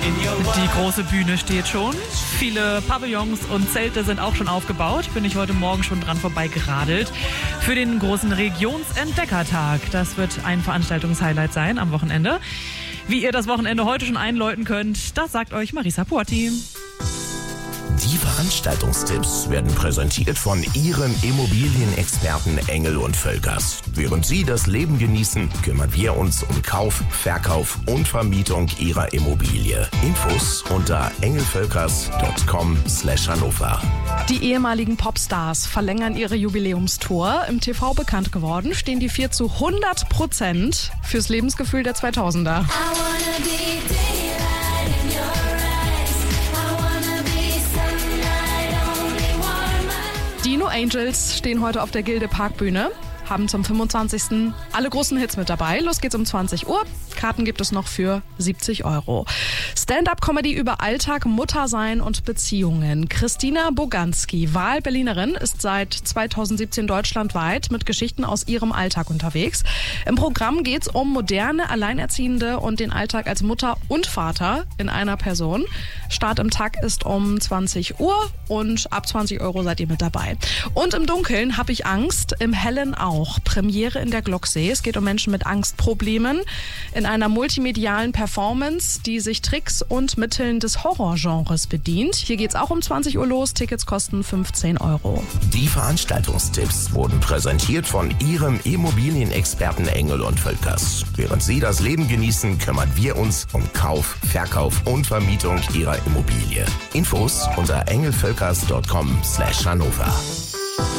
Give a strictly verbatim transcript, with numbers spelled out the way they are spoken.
Die große Bühne steht schon. Viele Pavillons und Zelte sind auch schon aufgebaut. Bin ich heute Morgen schon dran vorbei geradelt. Für den großen Regionsentdeckertag. Das wird ein Veranstaltungshighlight sein am Wochenende. Wie ihr das Wochenende heute schon einläuten könnt, das sagt euch Marisa Puotti. Die Veranstaltungstipps werden präsentiert von Ihrem Immobilienexperten Engel und Völkers. Während Sie das Leben genießen, kümmern wir uns um Kauf, Verkauf und Vermietung Ihrer Immobilie. Infos unter engelvölkers punkt com slash Hannover. Die ehemaligen Popstars verlängern ihre Jubiläumstour. Im T V bekannt geworden stehen die vier zu hundert Prozent fürs Lebensgefühl der zweitausender. Die No Angels stehen heute auf der Gilde Parkbühne, haben zum fünfundzwanzigsten alle großen Hits mit dabei. Los geht's um zwanzig Uhr. Karten gibt es noch für siebzig Euro. Stand-up-Comedy über Alltag, Muttersein und Beziehungen. Christina Boganski, Wahlberlinerin, ist seit zweitausendsiebzehn deutschlandweit mit Geschichten aus ihrem Alltag unterwegs. Im Programm geht's um moderne Alleinerziehende und den Alltag als Mutter und Vater in einer Person. Start im Tag ist um zwanzig Uhr und ab zwanzig Euro seid ihr mit dabei. Und im Dunkeln habe ich Angst, im Hellen auch. Premiere in der Glocksee. Es geht um Menschen mit Angstproblemen in einer multimedialen Performance, die sich Tricks und Mitteln des Horrorgenres bedient. Hier geht's auch um zwanzig Uhr los. Tickets kosten fünfzehn Euro. Die Veranstaltungstipps wurden präsentiert von Ihrem Immobilienexperten Engel und Völkers. Während Sie das Leben genießen, kümmern wir uns um Kauf, Verkauf und Vermietung Ihrer Immobilie. Infos unter engelvölkers punkt com slash Hannover.